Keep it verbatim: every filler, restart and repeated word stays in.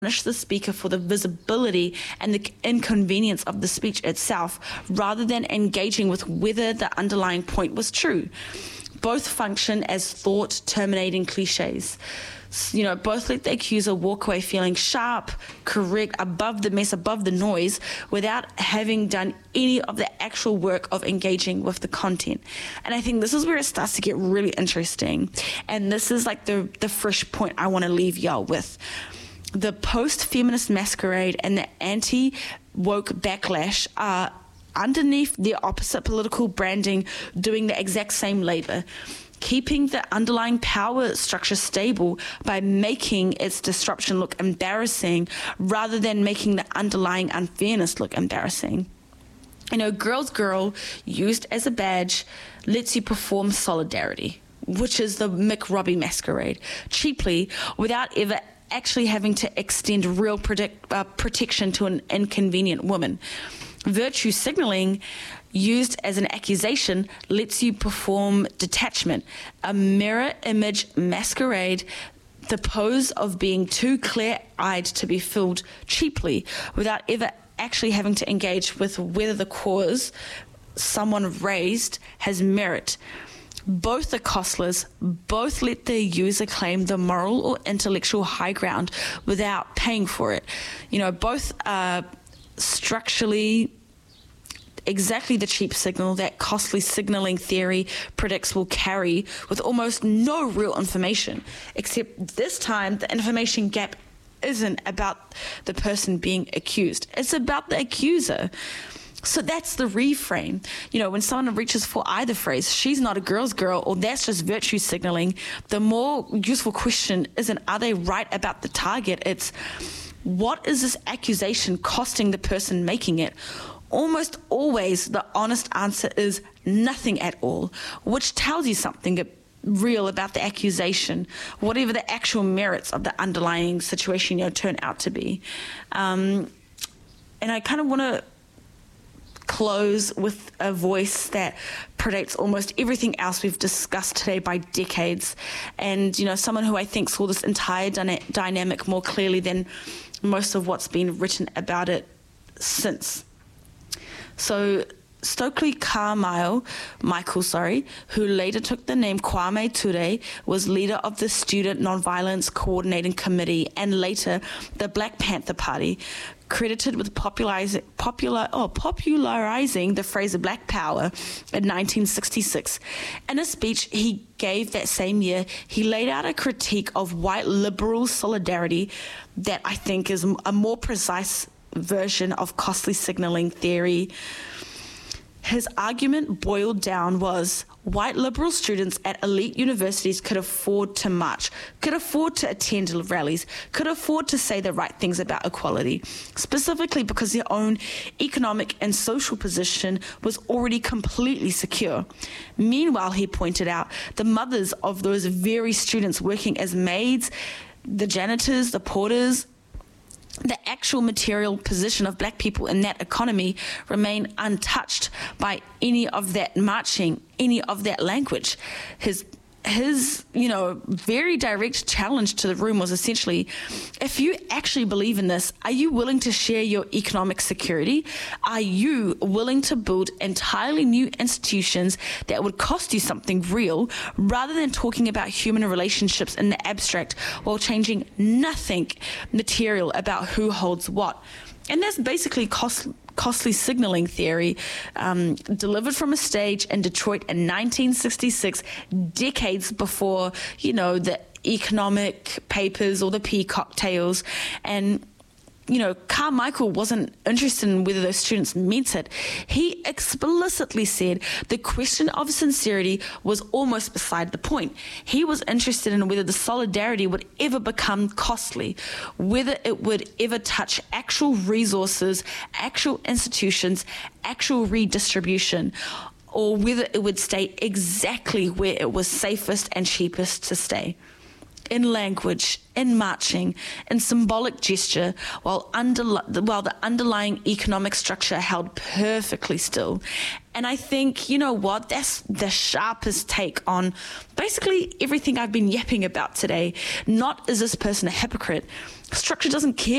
punish the speaker for the visibility and the inconvenience of the speech itself, rather than engaging with whether the underlying point was true. Both function as thought-terminating cliches. You know, both let the accuser walk away feeling sharp, correct, above the mess, above the noise, without having done any of the actual work of engaging with the content. And I think this is where it starts to get really interesting. And this is like the, the fresh point I want to leave y'all with. The post-feminist masquerade and the anti-woke backlash are underneath the opposite political branding doing the exact same labor, keeping the underlying power structure stable by making its disruption look embarrassing rather than making the underlying unfairness look embarrassing. You know, Girls Girl, used as a badge, lets you perform solidarity, which is the Mick Robbie masquerade, cheaply, without ever actually having to extend real protect, uh, protection to an inconvenient woman. Virtue signaling, used as an accusation, lets you perform detachment, a mirror image masquerade, the pose of being too clear-eyed to be fooled cheaply without ever actually having to engage with whether the cause someone raised has merit. Both are costless, both let the user claim the moral or intellectual high ground without paying for it. You know, both are structurally exactly the cheap signal that costly signaling theory predicts will carry, with almost no real information, except this time the information gap isn't about the person being accused, it's about the accuser. So that's the reframe. You know, when someone reaches for either phrase, she's not a girl's girl, or that's just virtue signaling, the more useful question isn't, are they right about the target? It's, what is this accusation costing the person making it? Almost always the honest answer is nothing at all, which tells you something real about the accusation, whatever the actual merits of the underlying situation, you know, turn out to be. Um, and I kind of want to close with a voice that predates almost everything else we've discussed today by decades, and, you know, someone who I think saw this entire dyna- dynamic more clearly than most of what's been written about it since. So Stokely Carmichael, Michael, sorry, who later took the name Kwame Ture, was leader of the Student Nonviolence Coordinating Committee and later the Black Panther Party, credited with popularizing, popular, oh, popularizing the phrase Black Power in nineteen sixty-six. In a speech he gave that same year, he laid out a critique of white liberal solidarity that I think is a more precise version of costly signaling theory. His argument boiled down was white liberal students at elite universities could afford to march, could afford to attend rallies, could afford to say the right things about equality, specifically because their own economic and social position was already completely secure. Meanwhile, he pointed out, the mothers of those very students working as maids, the janitors, the porters, the actual material position of black people in that economy remain untouched by any of that marching, any of that language. His his, you know, very direct challenge to the room was essentially, if you actually believe in this, are you willing to share your economic security? Are you willing to build entirely new institutions that would cost you something real, rather than talking about human relationships in the abstract while changing nothing material about who holds what? And that's basically cost, costly signaling theory, um, delivered from a stage in Detroit in nineteen sixty-six, decades before, you know, the economic papers or the peacock tales. And, you know, Carmichael wasn't interested in whether those students meant it. He explicitly said the question of sincerity was almost beside the point. He was interested in whether the solidarity would ever become costly, whether it would ever touch actual resources, actual institutions, actual redistribution, or whether it would stay exactly where it was safest and cheapest to stay. In language, in marching, in symbolic gesture, while, under, while the underlying economic structure held perfectly still. And I think, you know what, that's the sharpest take on basically everything I've been yapping about today. Not is this person a hypocrite? Structure doesn't care